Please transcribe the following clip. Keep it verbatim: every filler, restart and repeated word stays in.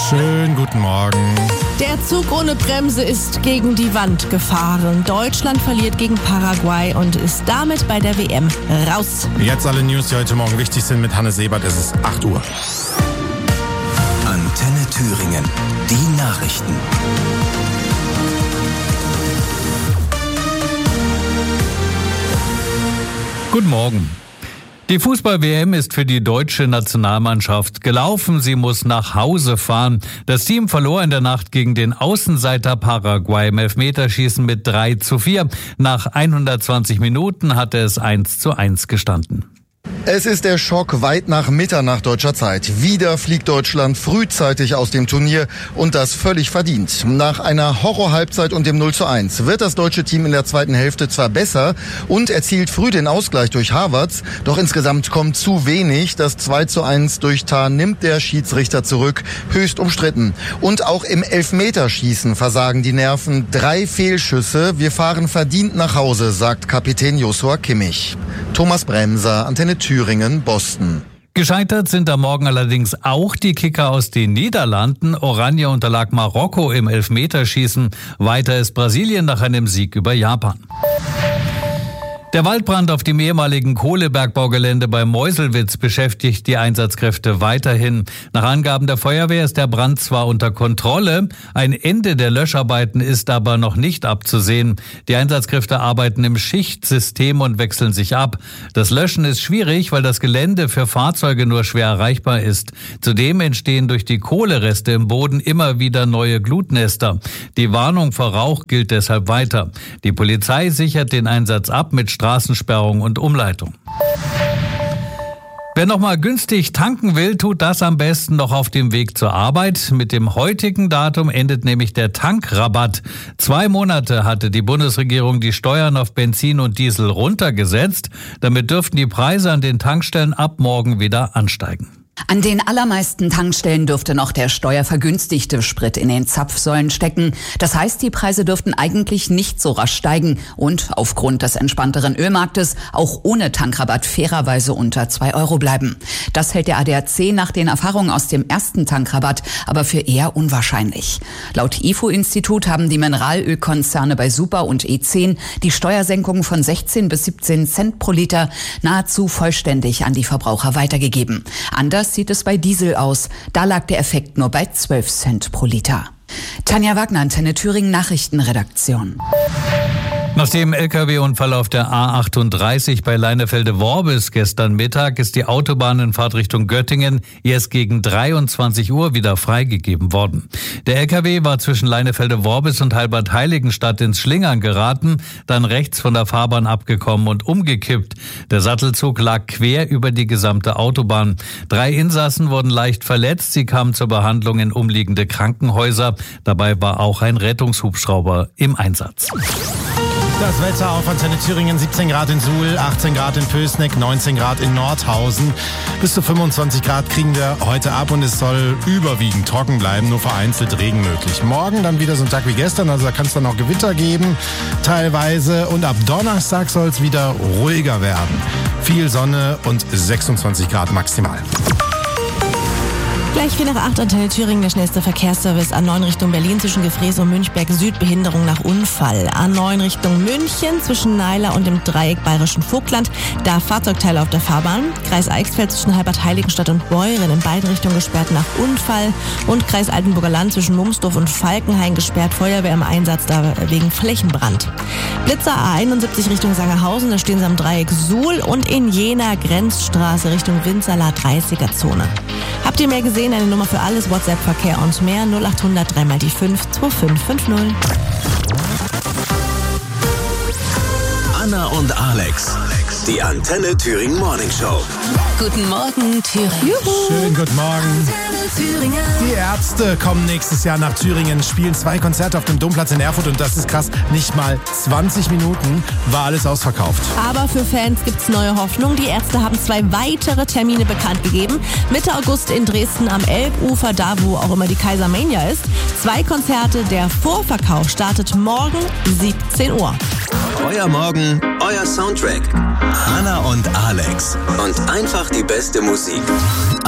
Schönen guten Morgen. Der Zug ohne Bremse ist gegen die Wand gefahren. Deutschland verliert gegen Paraguay und ist damit bei der W M raus. Jetzt alle News, die heute Morgen wichtig sind mit Hannes Sebert. Es ist acht Uhr. Antenne Thüringen. Die Nachrichten. Guten Morgen. Die Fußball-W M ist für die deutsche Nationalmannschaft gelaufen. Sie muss nach Hause fahren. Das Team verlor in der Nacht gegen den Außenseiter Paraguay im Elfmeterschießen mit drei zu vier. Nach hundertzwanzig Minuten hatte es eins zu eins gestanden. Es ist der Schock weit nach Mitternacht deutscher Zeit. Wieder fliegt Deutschland frühzeitig aus dem Turnier und das völlig verdient. Nach einer Horror-Halbzeit und dem null zu eins wird das deutsche Team in der zweiten Hälfte zwar besser und erzielt früh den Ausgleich durch Havertz, doch insgesamt kommt zu wenig. Das zwei zu eins durch Tah nimmt der Schiedsrichter zurück, höchst umstritten. Und auch im Elfmeterschießen versagen die Nerven. Drei Fehlschüsse. Wir fahren verdient nach Hause, sagt Kapitän Joshua Kimmich. Thomas Bremser, Antenne Thüringen, Boston. Gescheitert sind am Morgen allerdings auch die Kicker aus den Niederlanden. Oranje unterlag Marokko im Elfmeterschießen. Weiter ist Brasilien nach einem Sieg über Japan. Der Waldbrand auf dem ehemaligen Kohlebergbaugelände bei Meuselwitz beschäftigt die Einsatzkräfte weiterhin. Nach Angaben der Feuerwehr ist der Brand zwar unter Kontrolle, ein Ende der Löscharbeiten ist aber noch nicht abzusehen. Die Einsatzkräfte arbeiten im Schichtsystem und wechseln sich ab. Das Löschen ist schwierig, weil das Gelände für Fahrzeuge nur schwer erreichbar ist. Zudem entstehen durch die Kohlereste im Boden immer wieder neue Glutnester. Die Warnung vor Rauch gilt deshalb weiter. Die Polizei sichert den Einsatz ab mit Straßensperrung und Umleitung. Wer noch mal günstig tanken will, tut das am besten noch auf dem Weg zur Arbeit. Mit dem heutigen Datum endet nämlich der Tankrabatt. Zwei Monate hatte die Bundesregierung die Steuern auf Benzin und Diesel runtergesetzt. Damit dürften die Preise an den Tankstellen ab morgen wieder ansteigen. An den allermeisten Tankstellen dürfte noch der steuervergünstigte Sprit in den Zapfsäulen stecken. Das heißt, die Preise dürften eigentlich nicht so rasch steigen und aufgrund des entspannteren Ölmarktes auch ohne Tankrabatt fairerweise unter zwei Euro bleiben. Das hält der A D A C nach den Erfahrungen aus dem ersten Tankrabatt aber für eher unwahrscheinlich. Laut I F O-Institut haben die Mineralölkonzerne bei Super und E zehn die Steuersenkung von sechzehn bis siebzehn Cent pro Liter nahezu vollständig an die Verbraucher weitergegeben. Anders sieht es bei Diesel aus. Da lag der Effekt nur bei zwölf Cent pro Liter. Tanja Wagner, Antenne Thüringen Nachrichtenredaktion. Nach dem L K W-Unfall auf der A achtunddreißig bei Leinefelde-Worbis gestern Mittag ist die Autobahn in Fahrtrichtung Göttingen erst gegen dreiundzwanzig Uhr wieder freigegeben worden. Der L K W war zwischen Leinefelde-Worbis und Halbert-Heiligenstadt ins Schlingern geraten, dann rechts von der Fahrbahn abgekommen und umgekippt. Der Sattelzug lag quer über die gesamte Autobahn. Drei Insassen wurden leicht verletzt. Sie kamen zur Behandlung in umliegende Krankenhäuser. Dabei war auch ein Rettungshubschrauber im Einsatz. Das Wetter auf Antenne Thüringen, siebzehn Grad in Suhl, achtzehn Grad in Pößneck, neunzehn Grad in Nordhausen. Bis zu fünfundzwanzig Grad kriegen wir heute ab und es soll überwiegend trocken bleiben, nur vereinzelt Regen möglich. Morgen dann wieder so ein Tag wie gestern, also da kann es dann auch Gewitter geben, teilweise. Und ab Donnerstag soll es wieder ruhiger werden. Viel Sonne und sechsundzwanzig Grad maximal. Gleich vier nach acht, Antenne Thüringen, der schnellste Verkehrsservice. A neun Richtung Berlin zwischen Gefrees und Münchberg Süd, Behinderung nach Unfall. A neun Richtung München zwischen Neiler und dem Dreieck Bayerischen Vogtland. Da Fahrzeugteile auf der Fahrbahn. Kreis Eichsfeld zwischen Halbert-Heiligenstadt und Beuren in beiden Richtungen gesperrt nach Unfall. Und Kreis Altenburger Land zwischen Mumsdorf und Falkenhain gesperrt. Feuerwehr im Einsatz da wegen Flächenbrand. Blitzer A einundsiebzig Richtung Sangerhausen, da stehen sie am Dreieck Suhl und in Jena Grenzstraße Richtung Winzerla dreißiger Zone. Habt ihr mehr gesehen? Eine Nummer für alles, WhatsApp, Verkehr und mehr. null acht hundert drei mal die fünf zwei fünf fünf null. Anna und Alex. Die Antenne Thüringen Morning Show. Guten Morgen, Thüringen. Juhu. Schönen guten Morgen. Die Ärzte kommen nächstes Jahr nach Thüringen, spielen zwei Konzerte auf dem Domplatz in Erfurt und das ist krass, nicht mal zwanzig Minuten war alles ausverkauft. Aber für Fans gibt's neue Hoffnung. Die Ärzte haben zwei weitere Termine bekannt gegeben. Mitte August in Dresden am Elbufer, da wo auch immer die Kaisermania ist. Zwei Konzerte, der Vorverkauf startet morgen siebzehn Uhr. Euer Morgen, euer Soundtrack. Anna und Alex. Und einfach die beste Musik.